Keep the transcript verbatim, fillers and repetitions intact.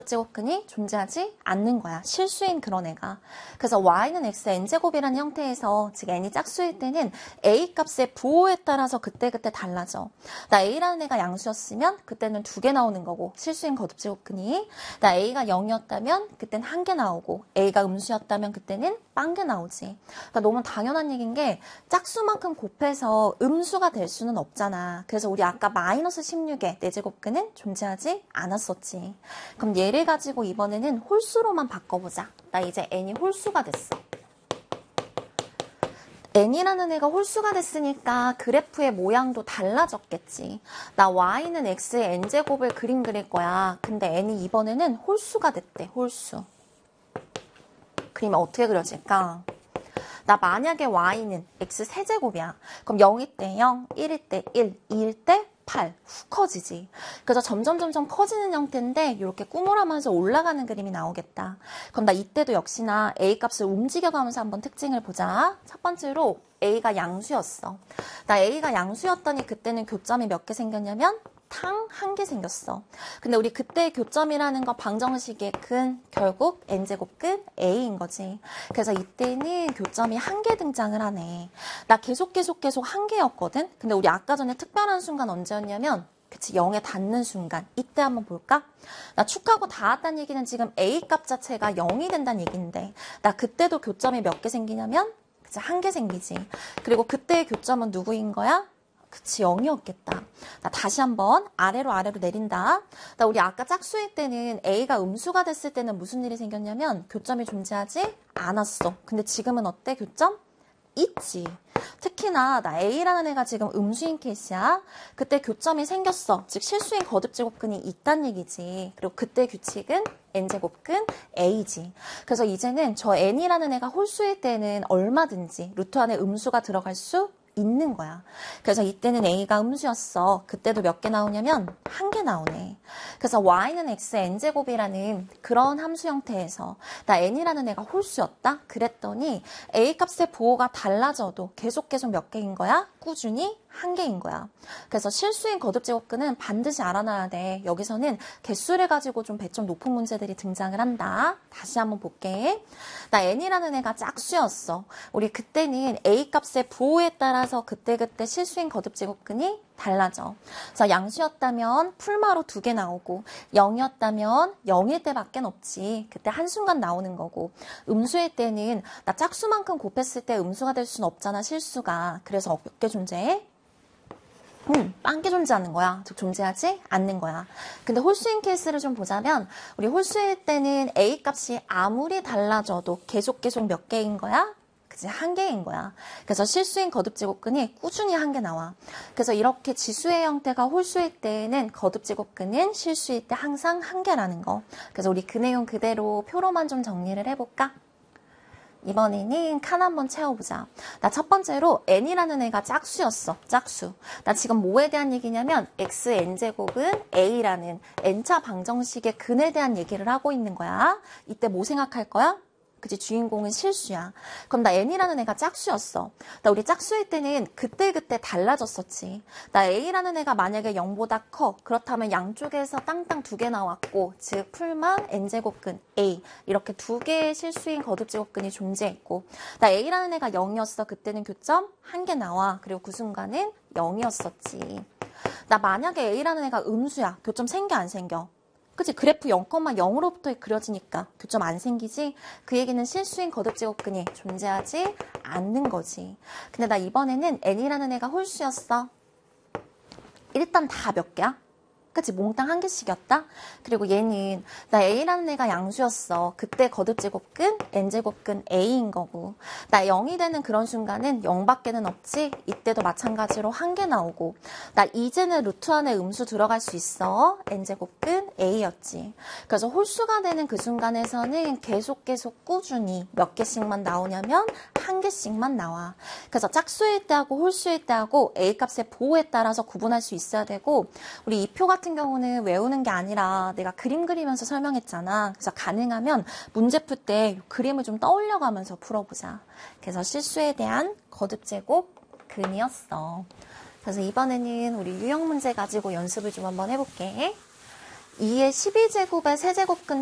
제곱근이 존재하지 않는 거야. 실수인 그런 애가. 그래서 y는 x n제곱이라는 형태에서 즉 n이 짝수일 때는 a 값의 부호에 따라서 그때그때 달라져. 나 a라는 애가 양수였으면 그때는 두 개 나오는 거고 실수인 거듭제곱근이. 나 a가 영이었다면 그때는 한 개 나오고 a가 음수였다면 그때는 한 개 나오지. 그러니까 너무 당연한 얘기인 게 짝수만큼 곱해서 음수가 될 수는 없잖아. 그래서 우리 아까 마이너스 십육의 네 제곱근은 존재하지 않았었지. 그럼 얘를 가지고 이번에는 홀수로만 바꿔보자. 나 이제 n이 홀수가 됐어. n이라는 애가 홀수가 됐으니까 그래프의 모양도 달라졌겠지. 나 y는 x의 n제곱을 그림 그릴 거야. 근데 n이 이번에는 홀수가 됐대. 홀수. 그리면 어떻게 그려질까? 나 만약에 y는 x 세제곱이야. 그럼 영일 때 영, 일일 때 일, 이일 때 팔. 훅 커지지. 그래서 점점 점점 커지는 형태인데 이렇게 꾸물하면서 올라가는 그림이 나오겠다. 그럼 나 이때도 역시나 a 값을 움직여가면서 한번 특징을 보자. 첫 번째로 a가 양수였어. 나 a가 양수였더니 그때는 교점이 몇 개 생겼냐면 탕 한 개 생겼어. 근데 우리 그때의 교점이라는 거 방정식의 근 결국 n제곱 끝 a인 거지. 그래서 이때는 교점이 한 개 등장을 하네. 나 계속 계속 계속 한 개였거든. 근데 우리 아까 전에 특별한 순간 언제였냐면 그치 영에 닿는 순간. 이때 한번 볼까? 나 축하고 닿았다는 얘기는 지금 a 값 자체가 영이 된다는 얘기인데 나 그때도 교점이 몇 개 생기냐면 그치 한 개 생기지. 그리고 그때의 교점은 누구인 거야? 그치 영이었겠다. 나 다시 한번 아래로 아래로 내린다. 나 우리 아까 짝수일 때는 a가 음수가 됐을 때는 무슨 일이 생겼냐면 교점이 존재하지 않았어. 근데 지금은 어때? 교점? 있지. 특히나 나 a라는 애가 지금 음수인 케이스야. 그때 교점이 생겼어. 즉 실수인 거듭제곱근이 있단 얘기지. 그리고 그때 규칙은 n제곱근 a지. 그래서 이제는 저 n이라는 애가 홀수일 때는 얼마든지 루트 안에 음수가 들어갈 수 있는 거야. 그래서 이때는 a가 음수였어. 그때도 몇 개 나오냐면 한 개 나오네. 그래서 y는 x n제곱이라는 그런 함수 형태에서 나 n이라는 애가 홀수였다? 그랬더니 a 값의 부호가 달라져도 계속 계속 몇 개인 거야? 꾸준히 한 개인 거야. 그래서 실수인 거듭제곱근은 반드시 알아놔야 돼. 여기서는 개수를 가지고 좀 배점 높은 문제들이 등장을 한다. 다시 한번 볼게. 나 n이라는 애가 짝수였어. 우리 그때는 a 값의 부호에 따라서 그때그때 실수인 거듭제곱근이 달라져. 그래서 양수였다면 풀마로 두 개 나오고 영이었다면 영일 때밖에 없지. 그때 한순간 나오는 거고 음수일 때는 나 짝수만큼 곱했을 때 음수가 될 수는 없잖아. 실수가. 그래서 몇 개 존재해? 음, 빵개 존재하는 거야. 즉 존재하지 않는 거야. 근데 홀수인 케이스를 좀 보자면 우리 홀수일 때는 a 값이 아무리 달라져도 계속 계속 몇 개인 거야? 그치, 한 개인 거야. 그래서 실수인 거듭제곱근이 꾸준히 한 개 나와. 그래서 이렇게 지수의 형태가 홀수일 때는 거듭제곱근은 실수일 때 항상 한 개라는 거. 그래서 우리 그 내용 그대로 표로만 좀 정리를 해볼까? 이번에는 칸 한번 채워보자. 나 첫 번째로 n이라는 애가 짝수였어. 짝수. 나 지금 뭐에 대한 얘기냐면 x n제곱은 a라는 n차 방정식의 근에 대한 얘기를 하고 있는 거야. 이때 뭐 생각할 거야? 그치, 주인공은 실수야. 그럼 나 n이라는 애가 짝수였어. 나 우리 짝수일 때는 그때그때 달라졌었지. 나 a라는 애가 만약에 영보다 커. 그렇다면 양쪽에서 땅땅 두 개 나왔고, 즉 풀만 n제곱근 a. 이렇게 두 개의 실수인 거듭제곱근이 존재했고, 나 a라는 애가 영이었어. 그때는 교점 한 개 나와. 그리고 그 순간은 영이었었지. 나 만약에 a라는 애가 음수야. 교점 생겨 안 생겨? 그치? 그래프 영 콤마 영으로부터 그려지니까 교점 안 생기지? 그 얘기는 실수인 거듭제곱근이 존재하지 않는 거지. 근데 나 이번에는 n이라는 애가 홀수였어. 일단 다 몇 개야? 그치? 몽땅 한 개씩이었다? 그리고 얘는 나 a라는 애가 양수였어. 그때 거듭제곱근 n제곱근 a인 거고 나 영이 되는 그런 순간은 영밖에는 없지? 이때도 마찬가지로 한 개 나오고 나 이제는 루트 안에 음수 들어갈 수 있어. n제곱근 a였지. 그래서 홀수가 되는 그 순간에서는 계속 계속 꾸준히 몇 개씩만 나오냐면 한 개씩만 나와. 그래서 짝수일 때하고 홀수일 때하고 a 값의 보호에 따라서 구분할 수 있어야 되고 우리 이 표 같은 경우는 외우는 게 아니라 내가 그림 그리면서 설명했잖아. 그래서 가능하면 문제 풀 때 그림을 좀 떠올려가면서 풀어보자. 그래서 실수에 대한 거듭제곱 근이었어. 그래서 이번에는 우리 유형 문제 가지고 연습을 좀 한번 해볼게. 이의 십이 제곱의 세제곱 근